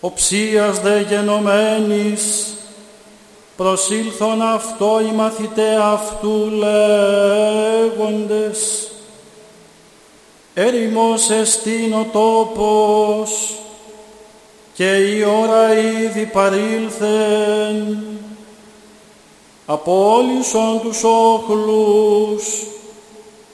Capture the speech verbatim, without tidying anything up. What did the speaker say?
οψίας δε γενομένης, προσήλθον αυτό οι μαθηταί αυτού λέγοντες, έρημος εστίν ο τόπος και η ώρα ήδη παρήλθεν. Απόλυσον τους όχλους